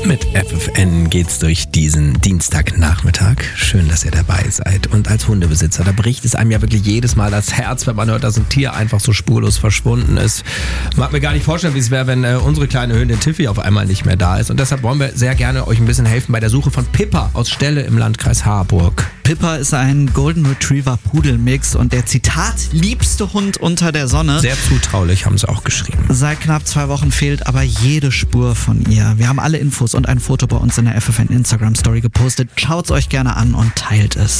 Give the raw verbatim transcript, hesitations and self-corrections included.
Mit F F N geht's durch diesen Dienstagnachmittag. Schön, dass ihr dabei seid. Und als Hundebesitzer, da bricht es einem ja wirklich jedes Mal das Herz, wenn man hört, dass ein Tier einfach so spurlos verschwunden ist. Mag mir gar nicht vorstellen, wie es wäre, wenn äh, unsere kleine Hündin Tiffy auf einmal nicht mehr da ist. Und deshalb wollen wir sehr gerne euch ein bisschen helfen bei der Suche von Pippa aus Stelle im Landkreis Harburg. Pippa ist ein Golden Retriever Pudelmix und der Zitat liebste Hund unter der Sonne. Sehr zutraulich, haben sie auch geschrieben. Seit knapp zwei Wochen fehlt aber jede Spur von ihr. Wir haben alle Infos und ein Foto bei uns in der F F N Instagram Story gepostet. Schaut's euch gerne an und teilt es.